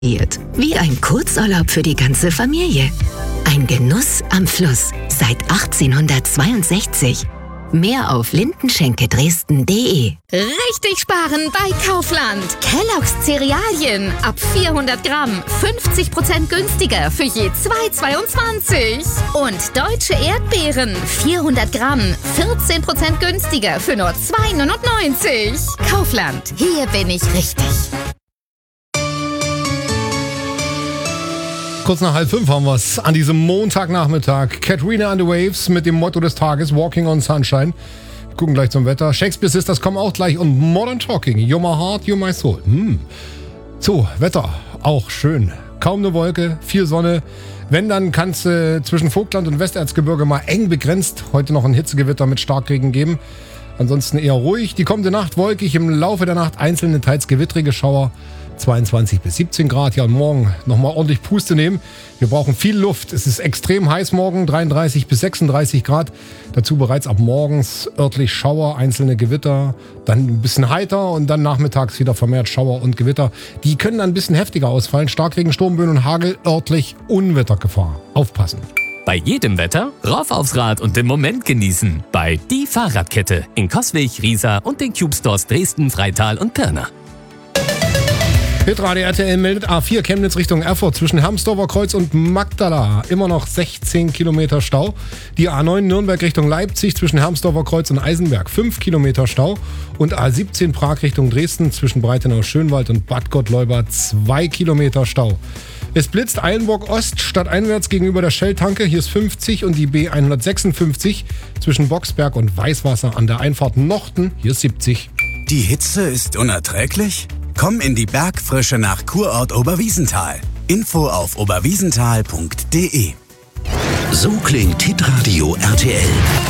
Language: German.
Wie ein Kurzurlaub für die ganze Familie. Ein Genuss am Fluss seit 1862. Mehr auf lindenschenke-dresden.de. Richtig sparen bei Kaufland. Kellogg's Cerealien ab 400 Gramm 50% günstiger für je 2,22. Und deutsche Erdbeeren 400 Gramm 14% günstiger für nur 2,99. Kaufland, hier bin ich richtig. Kurz nach 4:30 haben wir es an diesem Montagnachmittag. Katrina and the Waves mit dem Motto des Tages, Walking on Sunshine. Wir gucken gleich zum Wetter. Shakespeare Sisters kommen auch gleich und Modern Talking, You're my heart, you're my soul. So, Wetter, auch schön. Kaum eine Wolke, viel Sonne. Wenn, dann kann es zwischen Vogtland und Westerzgebirge mal eng begrenzt heute noch ein Hitzegewitter mit Starkregen geben. Ansonsten eher ruhig. Die kommende Nacht wolkig, im Laufe der Nacht einzelne teils gewittrige Schauer. 22 bis 17 Grad. Ja, und morgen nochmal ordentlich Puste nehmen. Wir brauchen viel Luft. Es ist extrem heiß morgen, 33 bis 36 Grad. Dazu bereits ab morgens örtlich Schauer, einzelne Gewitter, dann ein bisschen heiter und dann nachmittags wieder vermehrt Schauer und Gewitter. Die können dann ein bisschen heftiger ausfallen. Starkregen, Sturmböen und Hagel, örtlich Unwettergefahr. Aufpassen. Bei jedem Wetter rauf aufs Rad und den Moment genießen. Bei Die Fahrradkette in Coswig, Riesa und den Cube Stores Dresden, Freital und Pirna. Hitradio RTL meldet A4 Chemnitz Richtung Erfurt zwischen Hermsdorfer Kreuz und Magdala. Immer noch 16 Kilometer Stau. Die A9 Nürnberg Richtung Leipzig zwischen Hermsdorfer Kreuz und Eisenberg 5 Kilometer Stau. Und A17 Prag Richtung Dresden zwischen Breitenau-Schönwald und Bad Gottleuba 2 Kilometer Stau. Es blitzt Eilenburg Ost stadteinwärts gegenüber der Shell-Tanke. Hier ist 50 und die B156 zwischen Boxberg und Weißwasser an der Einfahrt Nochten. Hier ist 70. Die Hitze ist unerträglich? Komm in die Bergfrische nach Kurort Oberwiesenthal. Info auf oberwiesenthal.de. So klingt Hitradio RTL.